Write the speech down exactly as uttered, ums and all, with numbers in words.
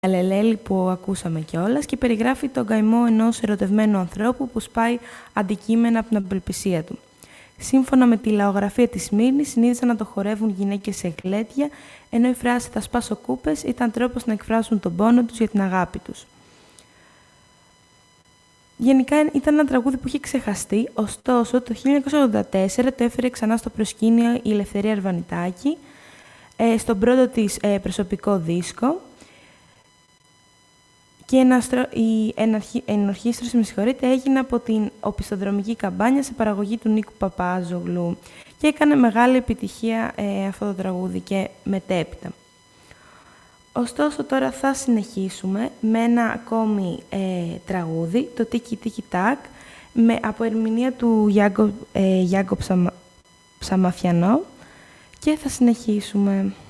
Αλελέλη που ακούσαμε κιόλας και περιγράφει τον καημό ενός ερωτευμένου ανθρώπου που σπάει αντικείμενα από την απελπισία του. Σύμφωνα με τη λαογραφία της Σμύρνης, συνήθισαν να το χορεύουν γυναίκες σε γλέντια, ενώ η φράση «θα σπάσω κούπες» ήταν τρόπος να εκφράσουν τον πόνο τους για την αγάπη τους. Γενικά ήταν ένα τραγούδι που είχε ξεχαστεί, ωστόσο το χίλια εννιακόσια ογδόντα τέσσερα το έφερε ξανά στο προσκήνιο η Ελευθερία Αρβανιτάκη, ε, στον πρώτο της ε, προσωπικό δίσκο. Και η ενορχήστρωση, με συγχωρείτε, έγινε από την οπισθοδρομική καμπάνια σε παραγωγή του Νίκου Παπάζογλου και έκανε μεγάλη επιτυχία ε, αυτό το τραγούδι και μετέπειτα. Ωστόσο, τώρα θα συνεχίσουμε με ένα ακόμη ε, τραγούδι, το Τίκι Τίκι Τάκ, με, από ερμηνεία του Γιάγκο, ε, Γιάγκο Ψαμα, Ψαμαφιανό και θα συνεχίσουμε.